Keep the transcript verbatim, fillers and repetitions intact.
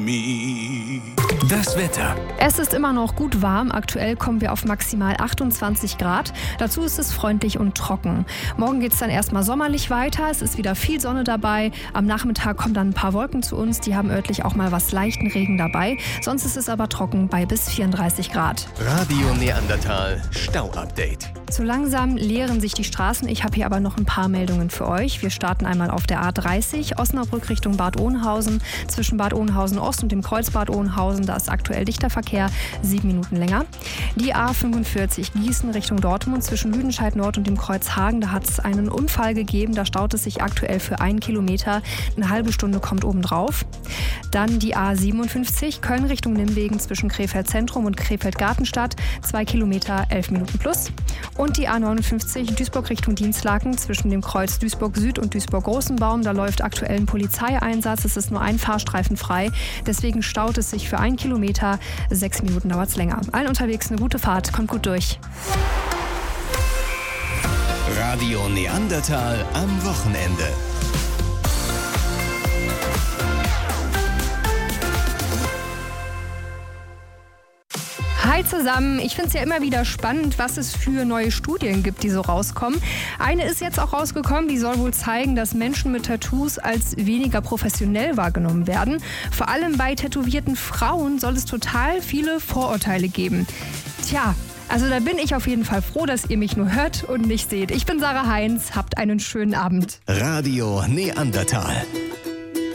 Das Wetter. Es ist immer noch gut warm. Aktuell kommen wir auf maximal achtundzwanzig Grad. Dazu ist es freundlich und trocken. Morgen geht es dann erstmal sommerlich weiter. Es ist wieder viel Sonne dabei. Am Nachmittag kommen dann ein paar Wolken zu uns. Die haben örtlich auch mal was leichten Regen dabei. Sonst ist es aber trocken bei bis vierunddreißig Grad. Radio Neandertal Stau-Update. So langsam leeren sich die Straßen. Ich habe hier aber noch ein paar Meldungen für euch. Wir starten einmal auf der A dreißig, Osnabrück Richtung Bad Oeynhausen. Zwischen Bad Oeynhausen Ost und dem Kreuz Bad Oeynhausen, da ist aktuell dichter Verkehr, sieben Minuten länger. Die A fünfundvierzig, Gießen Richtung Dortmund, zwischen Lüdenscheid Nord und dem Kreuz Hagen, da hat es einen Unfall gegeben. Da staut es sich aktuell für einen Kilometer. Eine halbe Stunde kommt obendrauf. Dann die A siebenundfünfzig, Köln Richtung Nimwegen, zwischen Krefeld Zentrum und Krefeld Gartenstadt, zwei Kilometer, elf Minuten plus. Und die A neunundfünfzig, Duisburg Richtung Dienstlaken, zwischen dem Kreuz Duisburg Süd und Duisburg Großenbaum. Da läuft aktuell ein Polizeieinsatz. Es ist nur ein Fahrstreifen frei. Deswegen staut es sich für einen Kilometer. Sechs Minuten dauert es länger. Allen unterwegs eine gute Fahrt. Kommt gut durch. Radio Neandertal am Wochenende. Hi zusammen, ich finde es ja immer wieder spannend, was es für neue Studien gibt, die so rauskommen. Eine ist jetzt auch rausgekommen, die soll wohl zeigen, dass Menschen mit Tattoos als weniger professionell wahrgenommen werden. Vor allem bei tätowierten Frauen soll es total viele Vorurteile geben. Tja, also da bin ich auf jeden Fall froh, dass ihr mich nur hört und nicht seht. Ich bin Sarah Heinz, habt einen schönen Abend. Radio Neandertal.